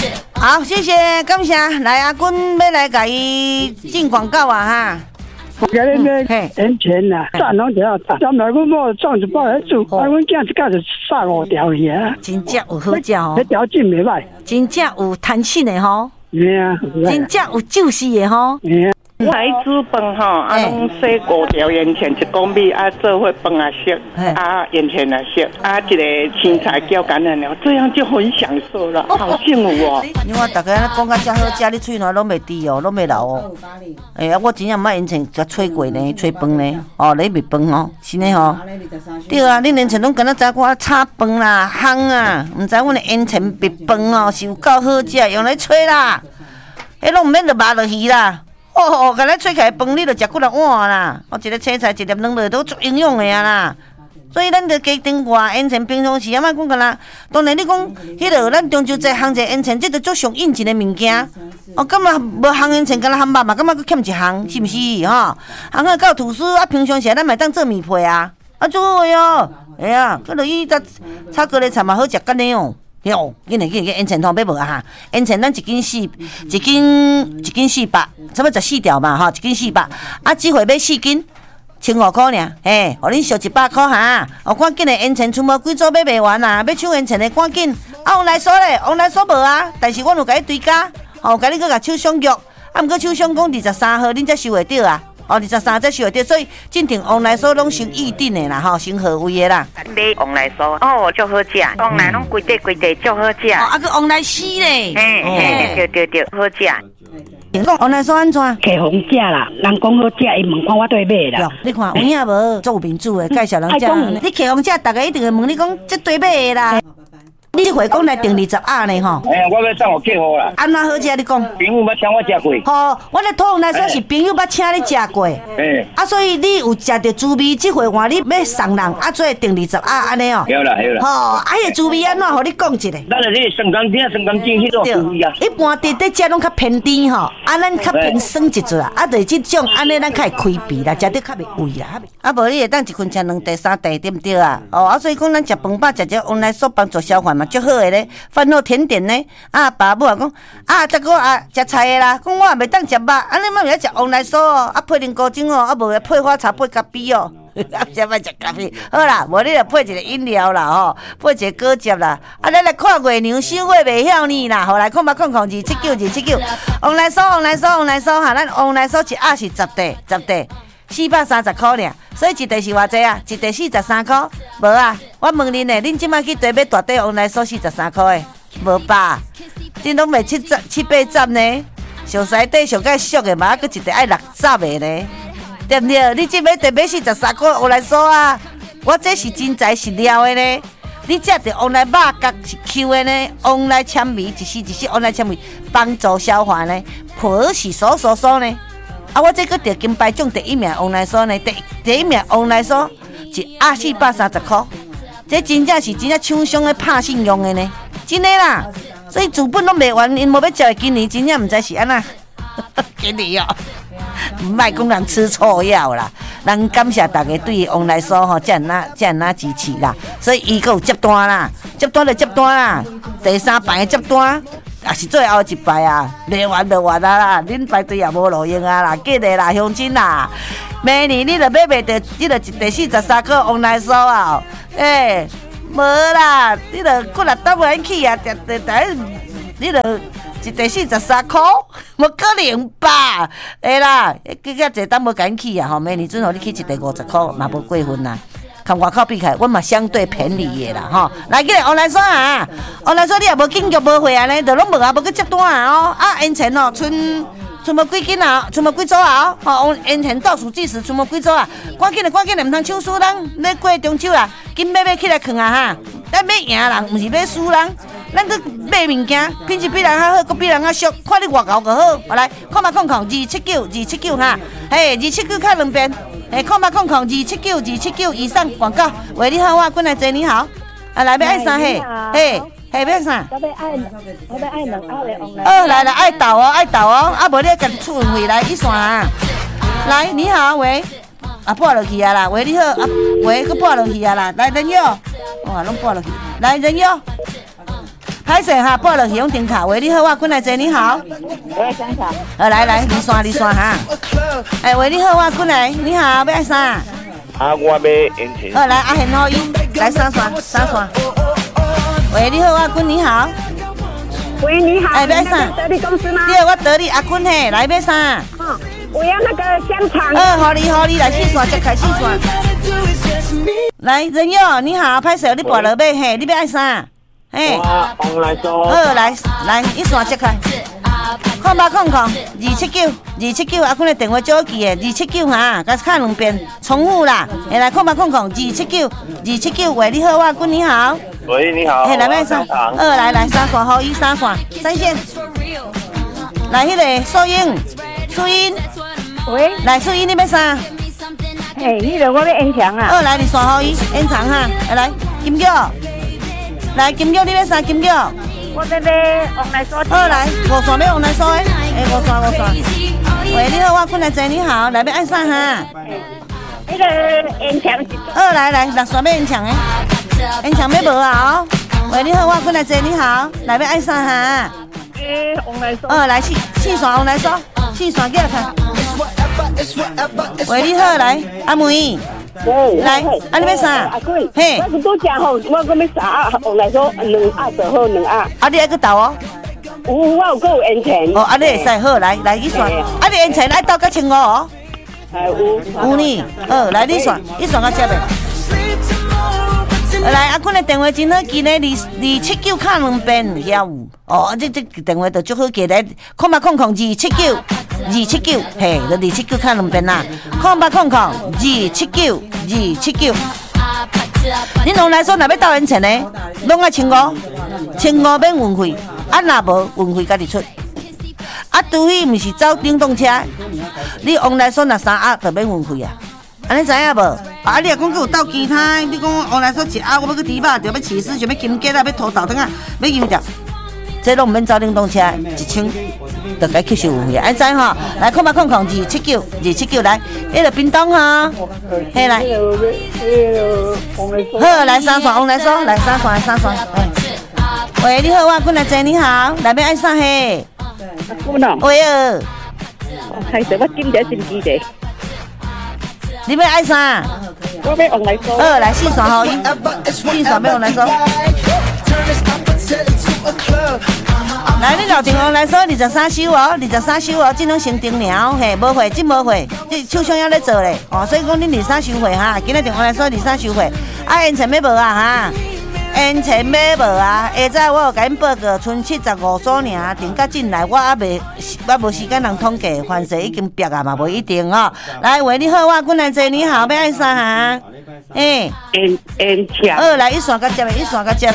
好，谢谢，感谢。来，阿君要来给伊进广告啊哈。 今日呢，年前呐，赞拢就要赞，今日阮某种一包来煮，阮囝一家就35条鱼啊， 真正有好食哦， 迄条真袂歹， 真正有弹性的吼， 嘿啊， 真正有就是的吼， 嘿啊。 来煮饭吼，拢洗5条盐田一公米，做伙饭也熟，盐田也熟，一个青菜浇橄榄油，这样就很享受了，好幸福哦！ 你看大家讲到这好食，你喙暖拢袂滴哦，拢袂流哦。我真正毋捌盐田甲吹过呢，吹饭呢，你袂饭哦，是呢吼。对啊，恁盐田拢敢若知我炒饭啦、烘啊，毋知阮的盐田白饭哦是有够好食，用来吹啦，迄拢毋免着肉落鱼啦。敢若吹起来饭，你着食几粒碗啦。一个青菜，一粒两粒都足营养的啊啦。所以咱着加丁外盐田平常时啊，莫讲干啦。当然你讲迄个咱中秋节烘者盐田，这着足上应景的物件。感觉无烘盐田，敢若烘肉嘛，感觉佫欠一项，是毋是吼？烘啊到吐司啊，平常时咱嘛当做米皮啊，足好个哦。哎啊，佮落去搭炒高丽菜嘛好食干呢哦。哟，紧盐田通买无啊哈？盐田咱一斤400，差不多14条嘛哈，1斤400。这回买4斤，15块尔，互恁烧100块哈。赶紧的盐田出没几组买袂完啊！要抢盐田的赶紧。王来说咧，王来说无啊，但是阮有甲你追加，甲你甲抢上约，毋过抢上讲23号恁才收会到啊。23才收得到，所以正常往来所拢先预定的啦，吼，先合位的啦。 买往来所足好食，往来拢规地足好食。 个往来丝咧， 对，好食。 听讲往来所安怎？ 客红食啦，人讲好食，伊问看我对买啦。 你看有影无？做有民主的介绍人食，你客红食，大家一定会问你讲这对买的啦。你这回讲来订20盒呢吼？ 我要送我客户啦。 安怎好食？你讲？ 朋友捌请我食过。 我咧讨来说是朋友捌请你食过。所以你有食着滋味，这回换你要送人，所以订20盒安尼哦。 有啦。 迄个滋味安怎？互你讲一下。 咱就是酸甘甜、酸甘正迄种滋味啊。 一般伫食拢较偏甜吼，咱较偏酸一撮啊，就是这种安尼咱较会开胃啦，食得较袂胃啦。无你会当一份吃2袋3袋，对不对啊？所以讲咱食饭饱食往来所帮助消化嘛，足好的咧。饭后甜点呢？爸母也讲这个食菜的啦，讲我也袂当食肉，安尼莫袂晓食往来所哦，配两高钟哦，无配花茶配咖啡哦，食莫食咖啡。好啦，无你就配一个饮料啦吼，配一个果汁啦。咱来看月娘收月袂晓呢啦，后来看279，往来所哈，咱往来所一盒是10袋，430块尔，所以一袋是偌济啊？一袋43块，无啊？我问恁呢，恁即摆去地买大袋往来所43块的，无吧？恁拢卖7、8十呢？上西底上介俗的嘛，佮一袋爱60的呢，对不对？你即摆地买43块往来所啊？我这是真材实料的呢。你食着往来肉角是 Q 的呢，往来纤维一丝往来纤维帮助消化呢，皮是酥呢。我这个得金牌奖第1名往来所呢，第1名往来所一盒430块，这真正是厂商的拍信用的呢，真的啦。所以资本拢卖完，因无要食的今年真正毋知是安那，今年哦，唔卖讲人吃错药啦。咱感谢大家对往来所吼，这样那支持啦。所以伊个有接单啦，接单啦，第3排的接单。也是最后一排啊，卖完就完啦，恁排队也无路用啊啦，记得啦，乡亲啦，明年你著买袂着，你著一袋43块往来所啊，无啦，你著过来等我去啊，你著一袋43块，无可能吧？啦，更加侪等无赶去啊，明年准互你去一袋50块，嘛无过分啦。看外口比起来，阮嘛相对便宜的啦，吼！来，起来往来所啊，往来所你也无紧急无货安尼，就拢无去接单啊，盐田哦，剩无几斤啊，剩无几组啊，盐田倒数计时，剩无几组啊，赶紧的，毋通抢输人，要过中秋啦，紧买起来藏啊哈！咱要赢人，毋是要输人，咱去买物件，品质比人较好，佮比人较俗，看你外厚就好。来，279哈，279看2遍。279以上广告，喂，你好，我来接你好，来要爱啥要啥？ 我要爱2盒的往来。 来爱豆哦，无你甲出运费来一线啊。来，你好，喂，拨落去啊啦，喂，你好，喂，佮拨落去啊啦，来人妖，哇，拢拨落去，来人妖。 歹势哈，报落去用电卡。喂，你好，我滚来坐，你好。 喂，想想。 来，二线哈。哎，喂，你好，我滚来，你好，要爱啥？ 我要烟钱。 来，阿贤好伊，来三线。喂，你好，我滚，你好。 喂，你好。 哎，要啥？ 德利公司吗？ 对，我德利阿坤嘿，来要啥？ 我要那个香肠。 好哩，来四线，接开四线。来，仁友，你好，歹势，你跋落尾嘿，你要爱啥？嘿。 我来说。 来，一线接开。0800-279，阿坤的电话做记的279哈，甲卡2遍，重复啦。来0800-279，喂，你好，我坤你好。 喂，你好。 来要啥？来三线好伊三线三线。来，迄个素英。 喂。 来，素英你要啥？ 迄个我要烟肠啊。 来，你线好伊烟肠哈。来，金玉。来，金玉你要啥？金玉。 我这边往来说。 来，5线要往来说的。5线。喂，你好，我坤来坐，你好，来要按啥哈？ 那个烟肠。 来，6线要烟肠的。烟肠要无啊？喂，你好，我坤来坐，你好，来要按啥哈？ 往来说。 来4线往来说，4线叫看。喂，你好，来，阿妹。来，你要啥？ 阿贵，我是多食吼，我讲要啥？往来说2盒就好2盒。 你还去倒哦？ 我有够烟肠。 你会使好，来一算。你烟肠来倒到15哦？有呢。来你算到这边。来，阿坤的电话真好记呢，279卡2遍遐有。这电话就足好记咧，0800-279，嘿，就279卡2遍啦。0800-279。恁拢来说，若要倒烟钱呢，拢要15免运费，若无运费家己出。除非毋是走电动车，你往来说若3盒就免运费啊。安尼知影无？你若讲佮有斗其他，你讲往来说1盒，我要去猪肉，就要起司，就要金桔啦，要土豆等啊，要油条，这拢毋免走电动车，1000就该吸收运费，安知吼？来0800-279来，迄个冰冻哈，嘿来，好来3线往来说，来3线，喂，你好，我坤来坐，你好，来要爱啥嘿？ 坤哦。 喂哦。 歹势，我今日真记得。 你要爱啥？ 我要往来说。 来4线好伊，4线要往来说。来，你老电话来说23收哦，23收哦，这拢先定了，嘿，无会，这无会，这手上还咧做咧，所以讲恁23收费哈，今日电话来说23收费，烟钱要无啊哈？烟钱要无啊？下早我有甲恁报告，剩75组尔，订到进来，我无时间人统计，凡是已经逼啊嘛，无一定哦。来，喂，你好，我滚来坐，你好，要爱啥哈？ 烟肠。 来一线到接，